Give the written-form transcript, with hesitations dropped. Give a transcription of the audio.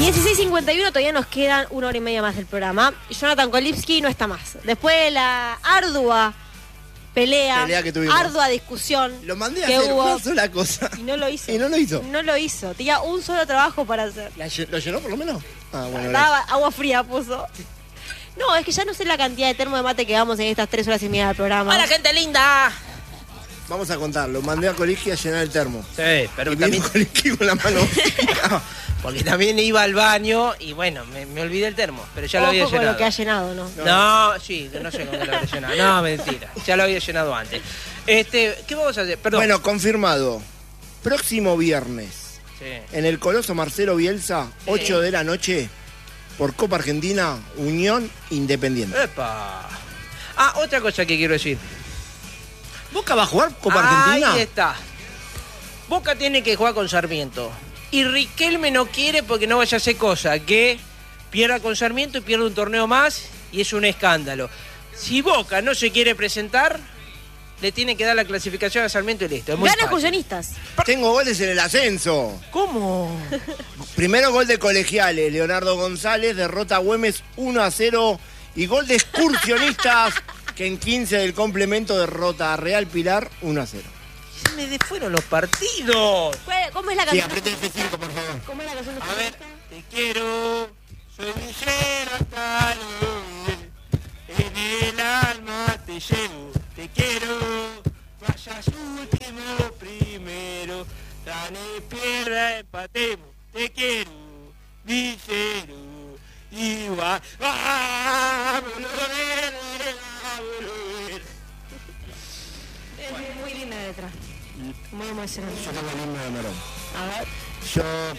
16:51, todavía nos quedan 1 hora y media más del programa. Jonathan Kolipski no está más. Después de la ardua pelea que tuvimos, ardua discusión. Lo mandé a que hacer hubo, una sola cosa. Y no lo hizo. Y no lo hizo. No lo hizo. Tenía un solo trabajo para hacer. ¿Lo llenó por lo menos? Ah, bueno. Daba agua fría puso. No, es que ya no sé la cantidad de termo de mate que damos en estas 3 horas y media del programa. ¡Hola, gente linda! Vamos a contarlo. Mandé a Kolipski a llenar el termo. Sí, pero y también... Kolipski con la mano. No, porque también iba al baño y bueno, me olvidé el termo, pero ya lo había con llenado. lo que ha llenado, ¿no? No, sí, no sé cómo lo había llenado. No, mentira, ya lo había llenado antes. ¿Qué vamos a hacer? Perdón. Bueno, confirmado. Próximo viernes, Sí. en el Coloso Marcelo Bielsa, 8 de la noche, por Copa Argentina, Unión Independiente. ¡Epa! Ah, otra cosa que quiero decir. ¿Boca va a jugar Copa Argentina? Ahí está. Boca tiene que jugar con Sarmiento. Y Riquelme no quiere porque no vaya a hacer cosa, que pierda con Sarmiento y pierde un torneo más y es un escándalo. Si Boca no se quiere presentar, le tiene que dar la clasificación a Sarmiento y listo. Es muy Gana fácil. excursionistas. Tengo goles en el ascenso. ¿Cómo? Primero gol de Colegiales, Leonardo González, derrota a Güemes 1-0 y gol de Excursionistas que en 15 del complemento derrota a Real Pilar 1-0. Se me fueron los partidos. ¿Cómo es la Sí, canción? apriete F5, por favor. ¿Cómo es la canción de A ver, te quiero, soy ligero hasta el oír, en el alma te llevo, te quiero, vayas último primero, gane, pierda, empatemos, te quiero, ligero, igual, vámonos, vámonos. Es muy linda letra. Muy emocionante. Yo no me animo de Morón. A ver. Yo